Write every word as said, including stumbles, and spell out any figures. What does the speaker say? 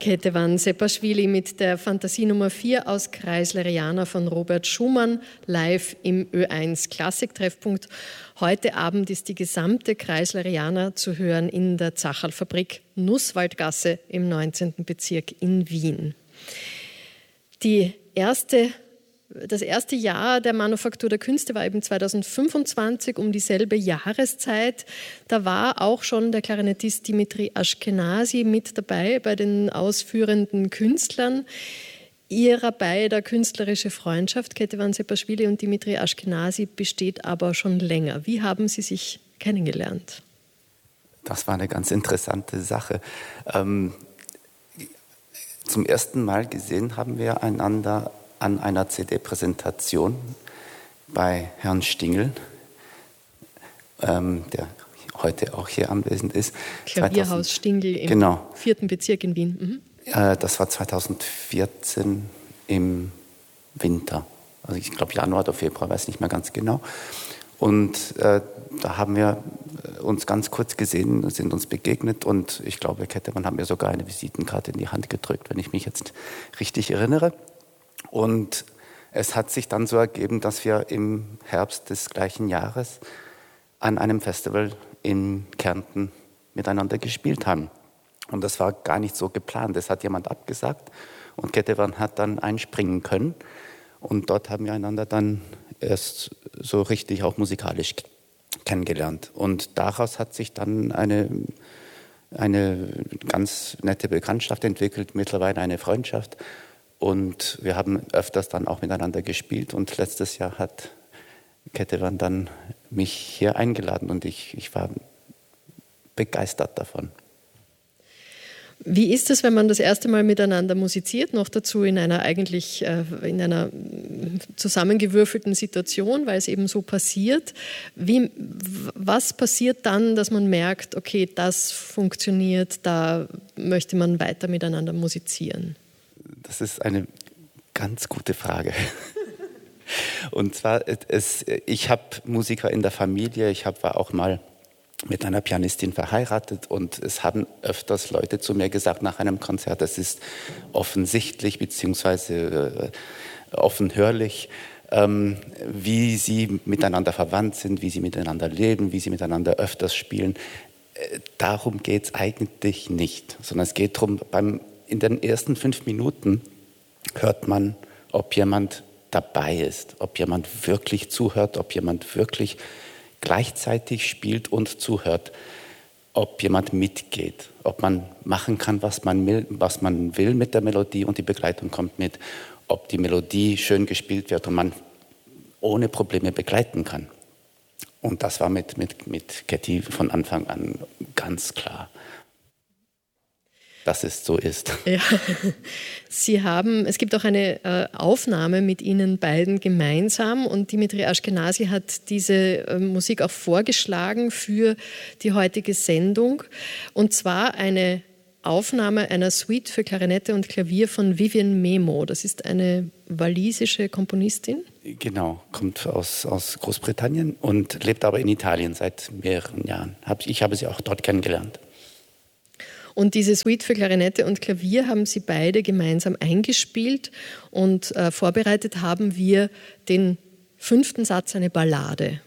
Ketevan Sepashvili mit der Fantasie Nummer vier aus Kreisleriana von Robert Schumann live im Ö eins Klassiktreffpunkt. Heute Abend ist die gesamte Kreisleriana zu hören in der Zacherl-Fabrik Nusswaldgasse im neunzehnten Bezirk in Wien. Die erste Das erste Jahr der Manufaktur der Künste war eben zweitausendfünfundzwanzig, um dieselbe Jahreszeit. Da war auch schon der Klarinettist Dimitri Ashkenazy mit dabei bei den ausführenden Künstlern. Ihrer beider künstlerische Freundschaft, Ketevan Sepashvili und Dimitri Ashkenazy, besteht aber schon länger. Wie haben Sie sich kennengelernt? Das war eine ganz interessante Sache. Ähm, zum ersten Mal gesehen haben wir einander an einer C D-Präsentation bei Herrn Stingl, ähm, der heute auch hier anwesend ist. Klavierhaus Stingl im genau. vierten Bezirk in Wien. Mhm. Äh, das war zweitausendvierzehn im Winter. Also ich glaube Januar oder Februar, weiß nicht mehr ganz genau. Und äh, da haben wir uns ganz kurz gesehen, sind uns begegnet und ich glaube, Ketevan hat mir sogar eine Visitenkarte in die Hand gedrückt, wenn ich mich jetzt richtig erinnere. Und es hat sich dann so ergeben, dass wir im Herbst des gleichen Jahres an einem Festival in Kärnten miteinander gespielt haben. Und das war gar nicht so geplant. Es hat jemand abgesagt und Ketevan hat dann einspringen können. Und dort haben wir einander dann erst so richtig auch musikalisch kennengelernt. Und daraus hat sich dann eine, eine ganz nette Bekanntschaft entwickelt, mittlerweile eine Freundschaft. Und wir haben öfters dann auch miteinander gespielt und letztes Jahr hat Ketevan dann mich hier eingeladen und ich, ich war begeistert davon. Wie ist es, wenn man das erste Mal miteinander musiziert, noch dazu in einer eigentlich äh, in einer zusammengewürfelten Situation, weil es eben so passiert? Wie, was passiert dann, dass man merkt, okay, das funktioniert, da möchte man weiter miteinander musizieren? Das ist eine ganz gute Frage. Und zwar, es, ich habe Musiker in der Familie, ich hab, war auch mal mit einer Pianistin verheiratet und es haben öfters Leute zu mir gesagt nach einem Konzert, es ist offensichtlich bzw. offenhörlich, ähm, wie sie miteinander verwandt sind, wie sie miteinander leben, wie sie miteinander öfters spielen. Darum geht es eigentlich nicht, sondern es geht darum, beim in den ersten fünf Minuten hört man, ob jemand dabei ist, ob jemand wirklich zuhört, ob jemand wirklich gleichzeitig spielt und zuhört, ob jemand mitgeht, ob man machen kann, was man will, was man will mit der Melodie und die Begleitung kommt mit, ob die Melodie schön gespielt wird und man ohne Probleme begleiten kann. Und das war mit, mit, mit Ketty von Anfang an ganz klar, dass es so ist. Ja. Sie haben, es gibt auch eine äh, Aufnahme mit Ihnen beiden gemeinsam und Dimitri Ashkenazy hat diese äh, Musik auch vorgeschlagen für die heutige Sendung und zwar eine Aufnahme einer Suite für Klarinette und Klavier von Vivian Memo. Das ist eine walisische Komponistin. Genau, kommt aus, aus Großbritannien und lebt aber in Italien seit mehreren Jahren. Ich habe sie auch dort kennengelernt. Und diese Suite für Klarinette und Klavier haben Sie beide gemeinsam eingespielt und äh, vorbereitet haben wir den fünften Satz, eine Ballade.